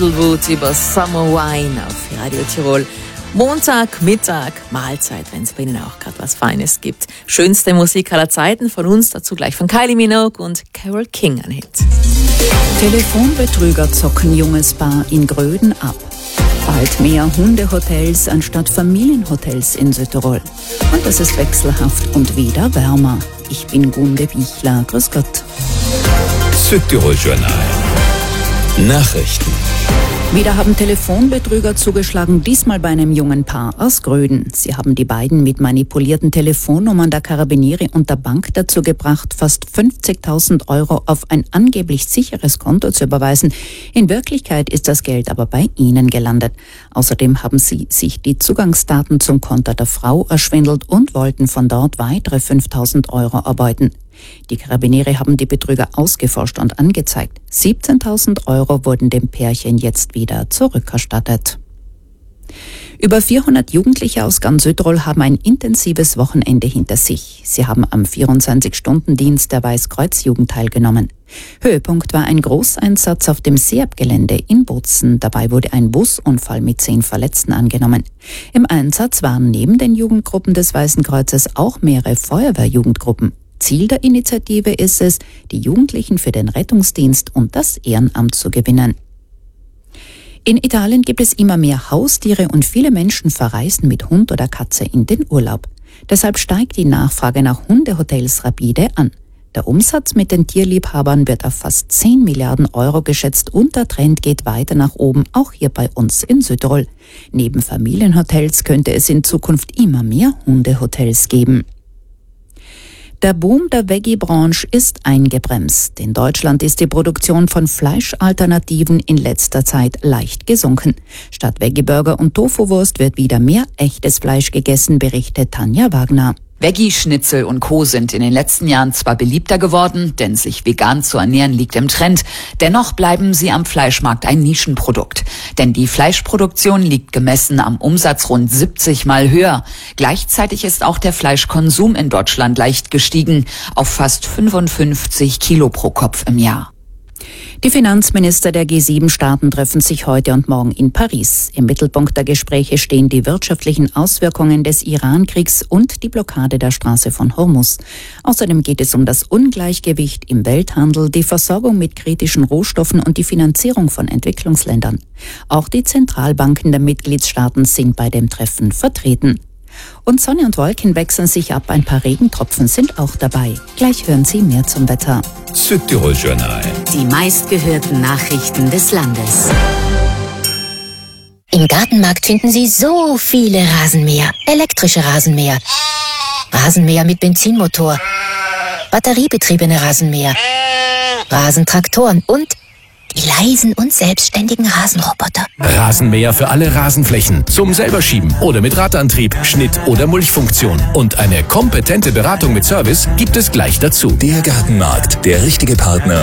Wut über Summer Wine auf Radio Tirol. Montag, Mittag, Mahlzeit, wenn es bei Ihnen auch gerade was Feines gibt. Schönste Musik aller Zeiten von uns, dazu gleich von Kylie Minogue und Carole King ein Hit. Telefonbetrüger zocken junges Paar in Gröden ab. Bald mehr Hundehotels anstatt Familienhotels in Südtirol. Und es ist wechselhaft und wieder wärmer. Ich bin Gunde Bichler. Grüß Gott. Südtirol Journal. Nachrichten. Wieder haben Telefonbetrüger zugeschlagen, diesmal bei einem jungen Paar aus Gröden. Sie haben die beiden mit manipulierten Telefonnummern der Karabinieri und der Bank dazu gebracht, fast 50.000 € auf ein angeblich sicheres Konto zu überweisen. In Wirklichkeit ist das Geld aber bei ihnen gelandet. Außerdem haben sie sich die Zugangsdaten zum Konto der Frau erschwindelt und wollten von dort weitere 5.000 € erbeuten. Die Karabinieri haben die Betrüger ausgeforscht und angezeigt. 17.000 € wurden dem Pärchen jetzt wieder zurückerstattet. Über 400 Jugendliche aus ganz Südtirol haben ein intensives Wochenende hinter sich. Sie haben am 24-Stunden-Dienst der Weißkreuz-Jugend teilgenommen. Höhepunkt war ein Großeinsatz auf dem SEAB-Gelände in Bozen. Dabei wurde ein Busunfall mit 10 Verletzten angenommen. Im Einsatz waren neben den Jugendgruppen des Weißen Kreuzes auch mehrere Feuerwehrjugendgruppen. Ziel der Initiative ist es, die Jugendlichen für den Rettungsdienst und das Ehrenamt zu gewinnen. In Italien gibt es immer mehr Haustiere und viele Menschen verreisen mit Hund oder Katze in den Urlaub. Deshalb steigt die Nachfrage nach Hundehotels rapide an. Der Umsatz mit den Tierliebhabern wird auf fast 10 Milliarden € geschätzt und der Trend geht weiter nach oben, auch hier bei uns in Südtirol. Neben Familienhotels könnte es in Zukunft immer mehr Hundehotels geben. Der Boom der Veggie-Branche ist eingebremst. In Deutschland ist die Produktion von Fleischalternativen in letzter Zeit leicht gesunken. Statt Veggie-Burger und Tofu-Wurst wird wieder mehr echtes Fleisch gegessen, berichtet Tanja Wagner. Veggie-Schnitzel und Co. sind in den letzten Jahren zwar beliebter geworden, denn sich vegan zu ernähren liegt im Trend. Dennoch bleiben sie am Fleischmarkt ein Nischenprodukt. Denn die Fleischproduktion liegt gemessen am Umsatz rund 70 Mal höher. Gleichzeitig ist auch der Fleischkonsum in Deutschland leicht gestiegen, auf fast 55 Kilo pro Kopf im Jahr. Die Finanzminister der G7-Staaten treffen sich heute und morgen in Paris. Im Mittelpunkt der Gespräche stehen die wirtschaftlichen Auswirkungen des Iran-Kriegs und die Blockade der Straße von Hormuz. Außerdem geht es um das Ungleichgewicht im Welthandel, die Versorgung mit kritischen Rohstoffen und die Finanzierung von Entwicklungsländern. Auch die Zentralbanken der Mitgliedstaaten sind bei dem Treffen vertreten. Und Sonne und Wolken wechseln sich ab, ein paar Regentropfen sind auch dabei. Gleich hören Sie mehr zum Wetter. Südtirol Journal. Die meistgehörten Nachrichten des Landes. Im Gartenmarkt finden Sie so viele Rasenmäher. Elektrische Rasenmäher. Rasenmäher mit Benzinmotor. Batteriebetriebene Rasenmäher. Rasentraktoren und die leisen und selbstständigen Rasenroboter. Rasenmäher für alle Rasenflächen. Zum selberschieben oder mit Radantrieb, Schnitt- oder Mulchfunktion. Und eine kompetente Beratung mit Service gibt es gleich dazu. Der Gartenmarkt, der richtige Partner